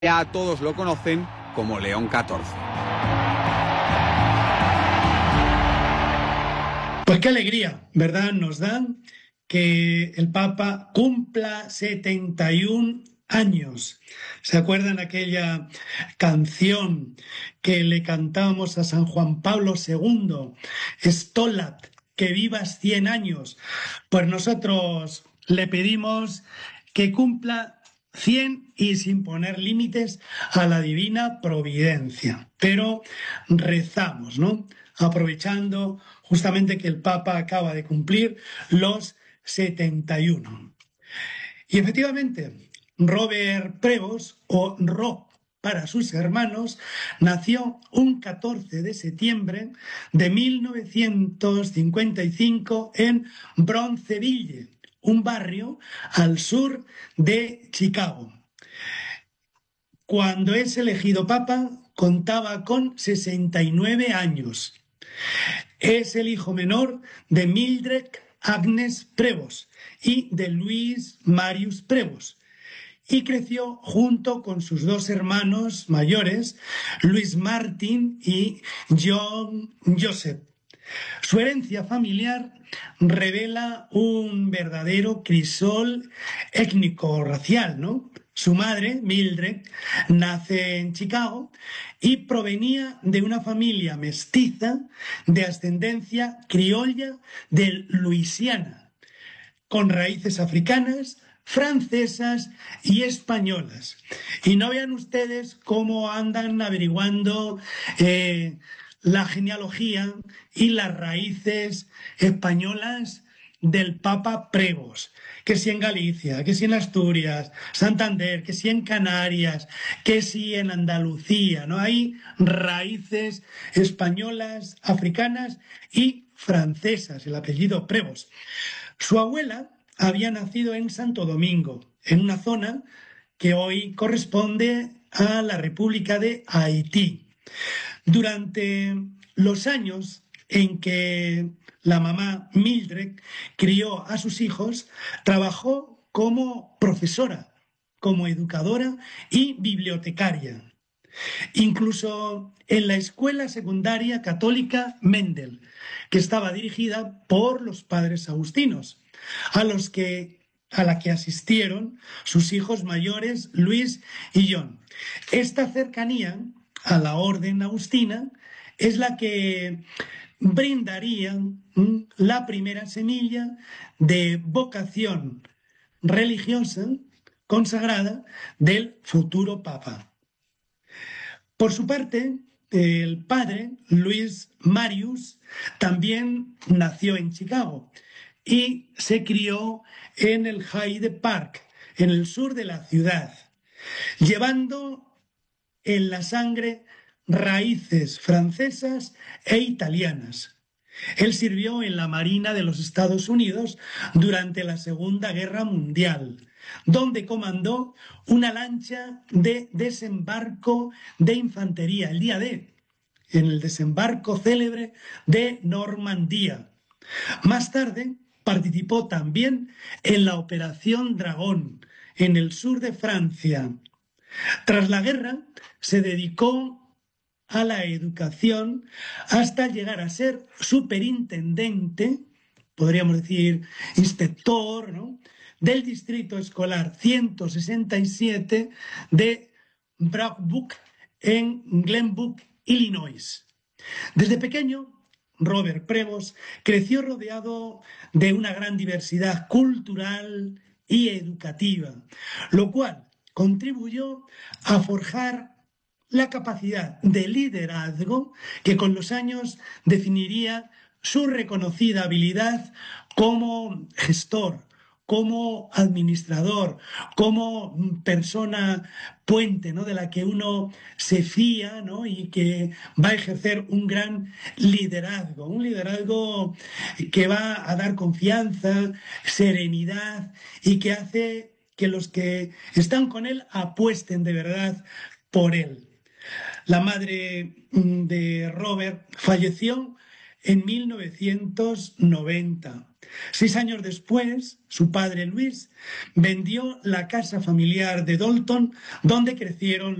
Ya todos lo conocen como León XIV. Pues qué alegría, ¿verdad? Nos da que el Papa cumpla 71 años. ¿Se acuerdan aquella canción que le cantábamos a San Juan Pablo II? Stolat, que vivas 100 años. Pues nosotros le pedimos que cumpla 100 y sin poner límites a la divina providencia. Pero rezamos, ¿no? Aprovechando justamente que el Papa acaba de cumplir los 71. Y efectivamente, Robert Prevost, o Rob para sus hermanos, nació un 14 de septiembre de 1955 en Bronzeville, un barrio al sur de Chicago. Cuando es elegido papa, contaba con 69 años. Es el hijo menor de Mildred Agnes Prevost y de Luis Marius Prevost, y creció junto con sus dos hermanos mayores, Luis Martin y John Joseph. Su herencia familiar revela un verdadero crisol étnico-racial, ¿no? Su madre, Mildred, nace en Chicago y provenía de una familia mestiza de ascendencia criolla de Luisiana, con raíces africanas, francesas y españolas. Y no vean ustedes cómo andan averiguando la genealogía y las raíces españolas del Papa Prevost, que si en Galicia, que si en Asturias, Santander, que si en Canarias, que si en Andalucía, ¿no? Hay raíces españolas, africanas y francesas, el apellido Prevost. Su abuela había nacido en Santo Domingo, en una zona que hoy corresponde a la República de Haití. Durante los años en que la mamá Mildred crió a sus hijos, trabajó como profesora, como educadora y bibliotecaria. Incluso en la escuela secundaria católica Mendel, que estaba dirigida por los padres agustinos, a la que asistieron sus hijos mayores Luis y John. Esta cercanía a la orden agustina es la que brindaría la primera semilla de vocación religiosa consagrada del futuro Papa. Por su parte, el padre, Luis Marius, también nació en Chicago y se crió en el Hyde Park, en el sur de la ciudad, llevando en la sangre raíces francesas e italianas. Él sirvió en la Marina de los Estados Unidos durante la Segunda Guerra Mundial, donde comandó una lancha de desembarco de infantería, el día D, en el desembarco célebre de Normandía. Más tarde participó también en la Operación Dragón, en el sur de Francia. Tras la guerra, se dedicó a la educación hasta llegar a ser superintendente, podríamos decir inspector, ¿no?, del distrito escolar 167 de Brockbrook en Glenbrook, Illinois. Desde pequeño, Robert Prevost creció rodeado de una gran diversidad cultural y educativa, lo cual contribuyó a forjar la capacidad de liderazgo que con los años definiría su reconocida habilidad como gestor, como administrador, como persona puente, ¿no?, de la que uno se fía, ¿no?, y que va a ejercer un gran liderazgo, un liderazgo que va a dar confianza, serenidad y que hace que los que están con él apuesten de verdad por él. La madre de Robert falleció en 1990. 6 años después, su padre Luis vendió la casa familiar de Dalton, donde crecieron